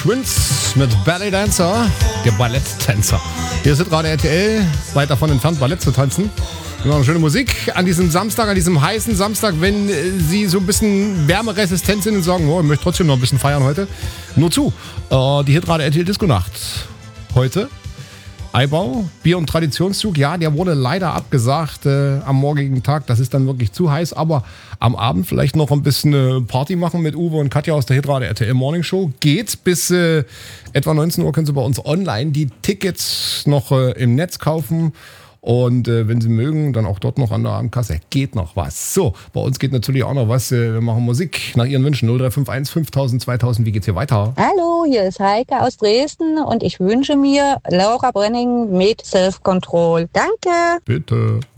Twins mit Ballet Dancer, der Balletttänzer. Hier ist gerade RTL, weit davon entfernt, Ballett zu tanzen. Wir machen schöne Musik an diesem Samstag, an diesem heißen Samstag, wenn Sie so ein bisschen wärmeresistent sind und sagen, oh, ich möchte trotzdem noch ein bisschen feiern heute. Nur zu, die Hitrate RTL Disco Nacht. Heute Eibau, Bier- und Traditionszug, ja, der wurde leider abgesagt am morgigen Tag. Das ist dann wirklich zu heiß, aber am Abend vielleicht noch ein bisschen Party machen mit Uwe und Katja aus der Hitrate RTL Morning Show. Geht bis etwa 19 Uhr, können Sie bei uns online die Tickets noch im Netz kaufen. Und wenn Sie mögen, dann auch dort noch an der Abendkasse. Geht noch was. So, bei uns geht natürlich auch noch was. Wir machen Musik nach Ihren Wünschen. 0351 5000 2000. Wie geht's hier weiter? Hallo, hier ist Heike aus Dresden und ich wünsche mir Laura Brenning mit Self Control. Danke. Bitte.